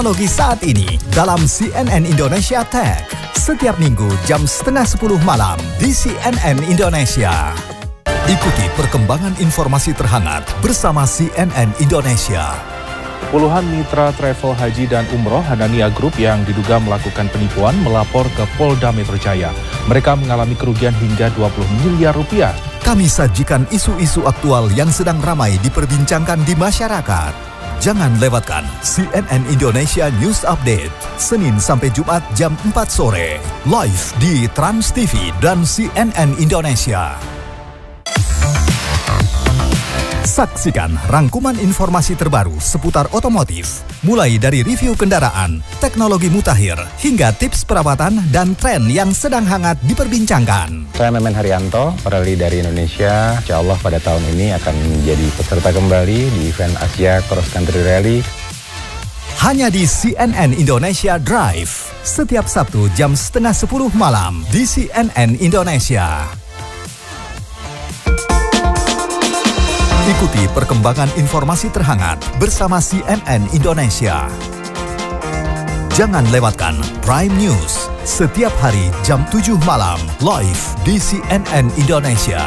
Teknologi saat ini dalam CNN Indonesia Tech. Setiap minggu jam 9:30 malam di CNN Indonesia. Ikuti perkembangan informasi terhangat bersama CNN Indonesia. Puluhan mitra travel haji dan umroh Hanania Group yang diduga melakukan penipuan melapor ke Polda Metro Jaya. Mereka mengalami kerugian hingga 20 miliar rupiah. Kami sajikan isu-isu aktual yang sedang ramai diperbincangkan di masyarakat. Jangan lewatkan CNN Indonesia News Update, Senin sampai Jumat jam 4 sore, live di Trans TV dan CNN Indonesia. Saksikan rangkuman informasi terbaru seputar otomotif, mulai dari review kendaraan, teknologi mutakhir, hingga tips perawatan dan tren yang sedang hangat diperbincangkan. Saya Memen Haryanto, perali dari Indonesia. Insya Allah pada tahun ini akan menjadi peserta kembali di event Asia Cross Country Rally. Hanya di CNN Indonesia Drive, setiap Sabtu jam 9:30 malam di CNN Indonesia. Ikuti perkembangan informasi terhangat bersama CNN Indonesia. Jangan lewatkan Prime News setiap hari jam 7 malam live di CNN Indonesia.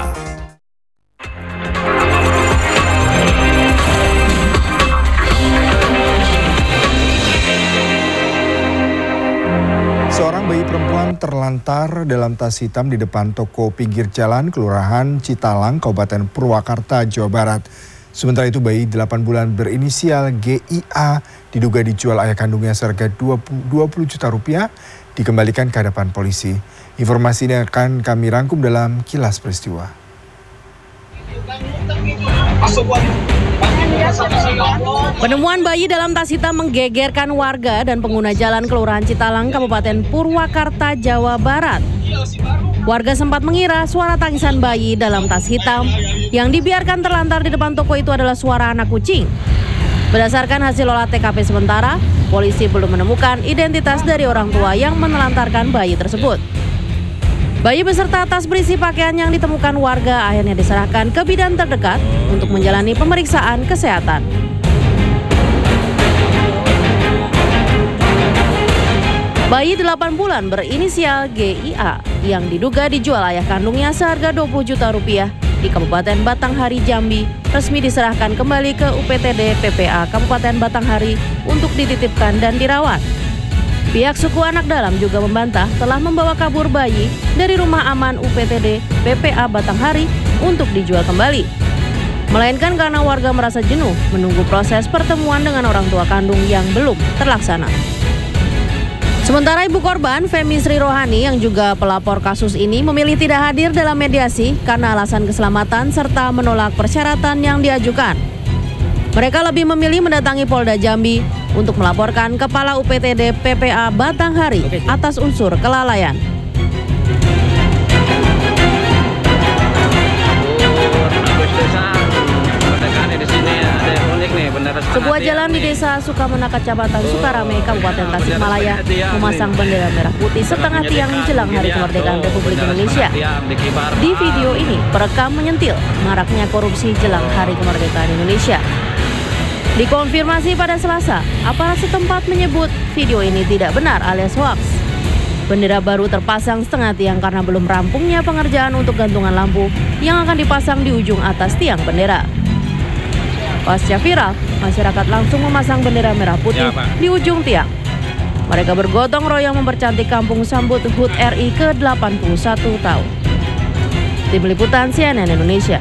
Seorang bayi perempuan terlantar dalam tas hitam di depan toko pinggir jalan Kelurahan Citalang, Kabupaten Purwakarta, Jawa Barat. Sementara itu bayi 8 bulan berinisial GIA diduga dijual ayah kandungnya seharga 20 juta rupiah dikembalikan ke hadapan polisi. Informasi ini akan kami rangkum dalam Kilas Peristiwa. Penemuan bayi dalam tas hitam menggegerkan warga dan pengguna jalan Kelurahan Citalang, Kabupaten Purwakarta, Jawa Barat. Warga sempat mengira suara tangisan bayi dalam tas hitam yang dibiarkan terlantar di depan toko itu adalah suara anak kucing. Berdasarkan hasil olah TKP sementara, polisi belum menemukan identitas dari orang tua yang menelantarkan bayi tersebut. Bayi beserta tas berisi pakaian yang ditemukan warga akhirnya diserahkan ke bidan terdekat untuk menjalani pemeriksaan kesehatan. Bayi 8 bulan berinisial GIA yang diduga dijual ayah kandungnya seharga 20 juta rupiah di Kabupaten Batanghari, Jambi resmi diserahkan kembali ke UPTD PPA Kabupaten Batanghari untuk dititipkan dan dirawat. Pihak suku anak dalam juga membantah telah membawa kabur bayi dari rumah aman UPTD PPA Batanghari untuk dijual kembali. Melainkan karena warga merasa jenuh menunggu proses pertemuan dengan orang tua kandung yang belum terlaksana. Sementara ibu korban, Femi Sri Rohani yang juga pelapor kasus ini memilih tidak hadir dalam mediasi karena alasan keselamatan serta menolak persyaratan yang diajukan. Mereka lebih memilih mendatangi Polda Jambi untuk melaporkan Kepala UPTD PPA Batanghari atas unsur kelalaian. Sebuah jalan di Desa Sukamena, Kecamatan Sukarame, Kabupaten Tasikmalaya memasang bendera merah putih setengah tiang menjelang Hari Kemerdekaan Republik Indonesia. Di video ini perekam menyentil maraknya korupsi jelang Hari Kemerdekaan Indonesia. Dikonfirmasi pada Selasa, aparat setempat menyebut video ini tidak benar alias hoax. Bendera baru terpasang setengah tiang karena belum rampungnya pengerjaan untuk gantungan lampu yang akan dipasang di ujung atas tiang bendera. Pasca viral, masyarakat langsung memasang bendera merah putih di ujung tiang. Mereka bergotong royong mempercantik kampung sambut HUT RI ke-81 tahun. Tim Liputan CNN Indonesia.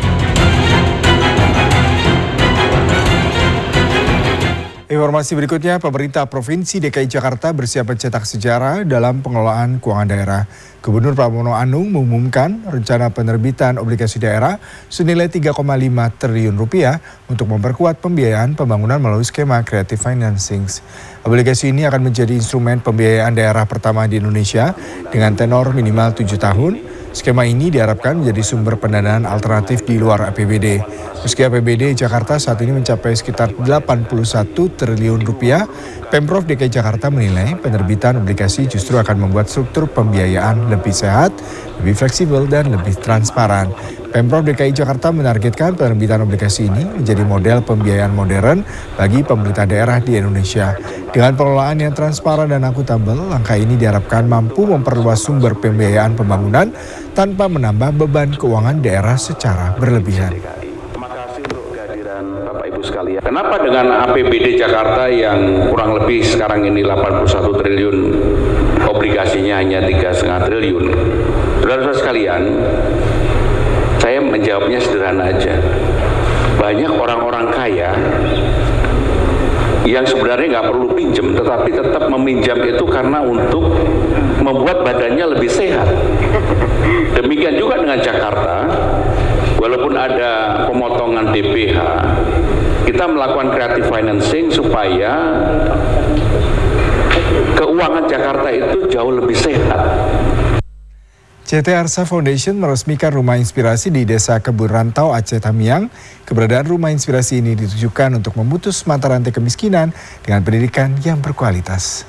Informasi berikutnya, pemerintah Provinsi DKI Jakarta bersiap mencetak sejarah dalam pengelolaan keuangan daerah. Gubernur Pramono Anung mengumumkan rencana penerbitan obligasi daerah senilai 3,5 triliun rupiah untuk memperkuat pembiayaan pembangunan melalui skema creative financing. Obligasi ini akan menjadi instrumen pembiayaan daerah pertama di Indonesia dengan tenor minimal 7 tahun. Skema ini diharapkan menjadi sumber pendanaan alternatif di luar APBD. Meski APBD Jakarta saat ini mencapai sekitar 81 triliun rupiah, Pemprov DKI Jakarta menilai penerbitan obligasi justru akan membuat struktur pembiayaan lebih sehat, lebih fleksibel, dan lebih transparan. Pemprov DKI Jakarta menargetkan penerbitan obligasi ini menjadi model pembiayaan modern bagi pemerintah daerah di Indonesia. Dengan pengelolaan yang transparan dan akuntabel, langkah ini diharapkan mampu memperluas sumber pembiayaan pembangunan tanpa menambah beban keuangan daerah secara berlebihan. Terima kasih untuk kehadiran Bapak Ibu sekalian. Kenapa dengan APBD Jakarta yang kurang lebih sekarang ini 81 triliun, obligasinya hanya 3,5 triliun? Saudara-saudara sekalian, saya menjawabnya sederhana aja. Banyak orang-orang kaya yang sebenarnya nggak perlu pinjam, tetapi tetap meminjam itu karena untuk membuat badannya lebih sehat. Demikian juga dengan Jakarta, walaupun ada pemotongan DPH, kita melakukan creative financing supaya keuangan Jakarta itu jauh lebih sehat. CT Arsa Foundation meresmikan Rumah Inspirasi di Desa Kebun Rantau, Aceh Tamiang. Keberadaan Rumah Inspirasi ini ditujukan untuk memutus mata rantai kemiskinan dengan pendidikan yang berkualitas.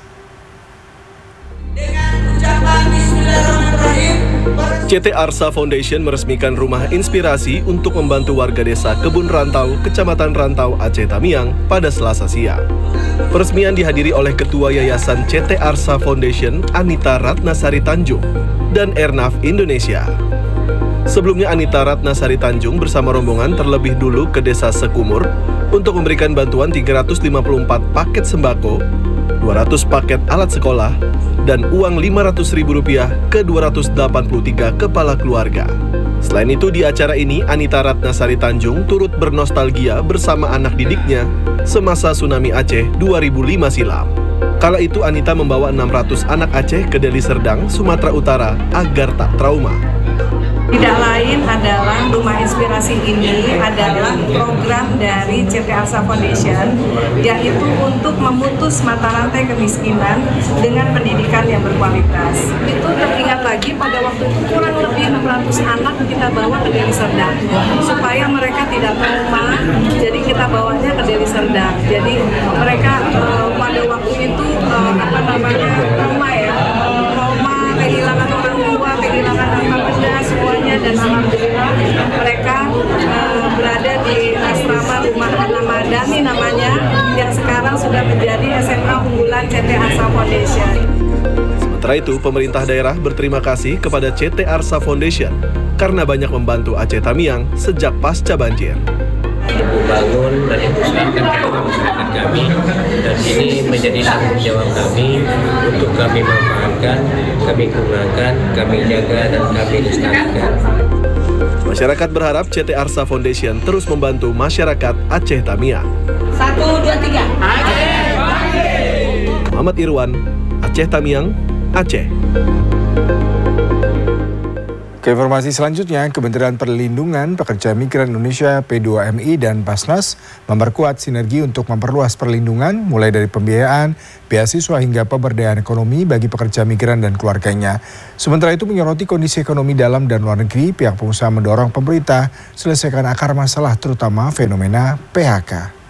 Dengan ucapan Bismillahirrahmanirrahim. CT Arsa Foundation meresmikan Rumah Inspirasi untuk membantu warga Desa Kebun Rantau, Kecamatan Rantau, Aceh Tamiang pada Selasa siang. Peresmian dihadiri oleh Ketua Yayasan CT Arsa Foundation, Anita Ratnasari Tanjung, dan Airnav Indonesia. Sebelumnya Anita Ratnasari Tanjung bersama rombongan terlebih dulu ke Desa Sekumur untuk memberikan bantuan 354 paket sembako, 200 paket alat sekolah, dan uang Rp500.000 ke 283 kepala keluarga. Selain itu, di acara ini Anita Ratnasari Tanjung turut bernostalgia bersama anak didiknya semasa tsunami Aceh 2005 silam. Kala itu Anita membawa 600 anak Aceh ke Deli Serdang, Sumatera Utara agar tak trauma. Tidak lain adalah Rumah Inspirasi ini adalah program dari CT Arsa Foundation, yaitu untuk memutus mata rantai kemiskinan dengan pendidikan yang berkualitas. Itu teringat lagi pada waktu itu kurang lebih 600 anak kita bawa ke Deli Serdang supaya mereka tidak trauma. Jadi kita bawanya ke Deli Serdang. Jadi mereka pada waktu itu trauma ya, trauma kehilangan orang tua, kehilangan harta benda semuanya, dan alhamdulillah mereka berada di asrama Rumah Anak Madani namanya, yang sekarang sudah menjadi SMA unggulan CT Arsa Foundation. Sementara itu, pemerintah daerah berterima kasih kepada CT Arsa Foundation karena banyak membantu Aceh Tamiang sejak pasca banjir. Ibu bangun dan ibu serahkan kepada masyarakat kami, dan ini menjadi tanggung jawab kami untuk kami manfaatkan, kami gunakan, kami jaga, dan kami lestarikan. Masyarakat berharap CT Arsa Foundation terus membantu masyarakat Aceh Tamiang. 1, 2, 3. Aceh! Muhammad Irwan, Aceh Tamiang, Aceh. Ke informasi selanjutnya, Kementerian Perlindungan Pekerja Migran Indonesia P2MI dan Basnas memperkuat sinergi untuk memperluas perlindungan mulai dari pembiayaan, beasiswa hingga pemberdayaan ekonomi bagi pekerja migran dan keluarganya. Sementara itu menyoroti kondisi ekonomi dalam dan luar negeri, pihak pengusaha mendorong pemerintah selesaikan akar masalah terutama fenomena PHK.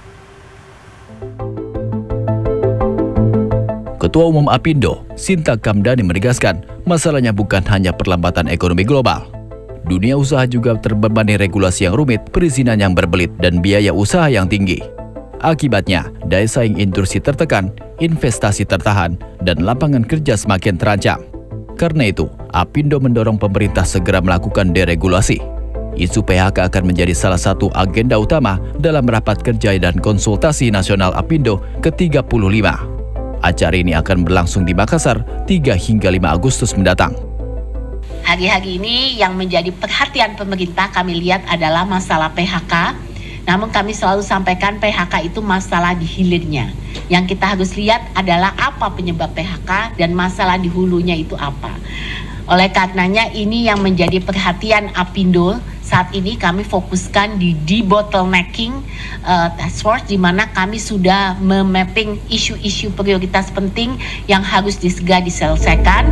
Ketua Umum Apindo, Sinta Kamdani menegaskan, masalahnya bukan hanya perlambatan ekonomi global. Dunia usaha juga terbebani regulasi yang rumit, perizinan yang berbelit, dan biaya usaha yang tinggi. Akibatnya, daya saing industri tertekan, investasi tertahan, dan lapangan kerja semakin terancam. Karena itu, Apindo mendorong pemerintah segera melakukan deregulasi. Isu PHK akan menjadi salah satu agenda utama dalam rapat kerja dan konsultasi nasional Apindo ke-35. Acara ini akan berlangsung di Makassar 3 hingga 5 Agustus mendatang. Hari-hari ini yang menjadi perhatian pemerintah kami lihat adalah masalah PHK. Namun kami selalu sampaikan PHK itu masalah di hilirnya. Yang kita harus lihat adalah apa penyebab PHK dan masalah di hulunya itu apa. Oleh karenanya ini yang menjadi perhatian Apindo. Saat ini kami fokuskan di debottlenecking task force, di mana kami sudah memapping isu-isu prioritas penting yang harus segera diselesaikan.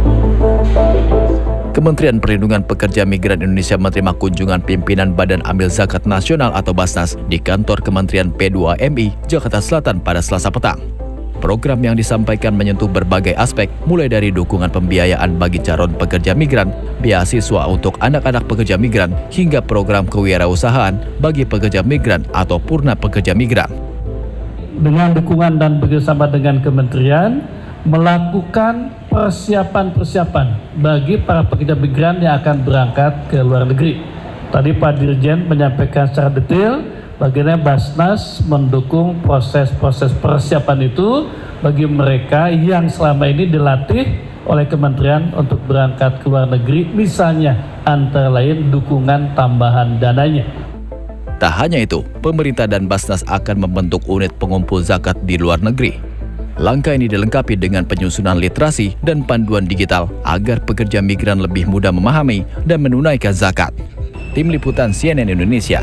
Kementerian Perlindungan Pekerja Migran Indonesia menerima kunjungan pimpinan Badan Amil Zakat Nasional atau Basnas di kantor Kementerian P2MI Jakarta Selatan pada Selasa petang. Program yang disampaikan menyentuh berbagai aspek, mulai dari dukungan pembiayaan bagi calon pekerja migran, beasiswa untuk anak-anak pekerja migran, hingga program kewirausahaan bagi pekerja migran atau purna pekerja migran. Dengan dukungan dan bekerjasama dengan kementerian, melakukan persiapan-persiapan bagi para pekerja migran yang akan berangkat ke luar negeri. Tadi Pak Dirjen menyampaikan secara detail bagaimana Basnas mendukung proses-proses persiapan itu bagi mereka yang selama ini dilatih oleh kementerian untuk berangkat ke luar negeri, misalnya antara lain dukungan tambahan dananya. Tak hanya itu, pemerintah dan Basnas akan membentuk unit pengumpul zakat di luar negeri. Langkah ini dilengkapi dengan penyusunan literasi dan panduan digital agar pekerja migran lebih mudah memahami dan menunaikan zakat. Tim Liputan CNN Indonesia.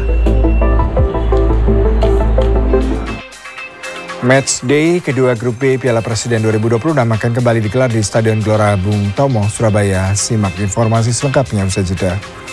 Matchday kedua Grup B Piala Presiden 2026 akan kembali digelar di Stadion Gelora Bung Tomo, Surabaya. Simak informasi selengkapnya usai jeda.